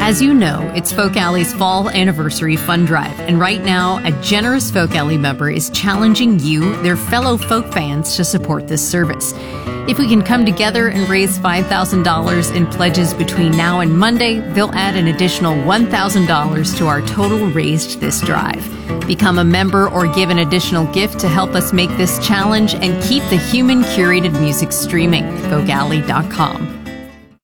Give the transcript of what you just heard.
As you know, it's Folk Alley's Fall Anniversary Fund Drive, and right now, a generous Folk Alley member is challenging you, their fellow folk fans, to support this service. If we can come together and raise $5,000 in pledges between now and Monday, they'll add an additional $1,000 to our total raised this drive. Become a member or give an additional gift to help us make this challenge and keep the human curated music streaming. FolkAlley.com.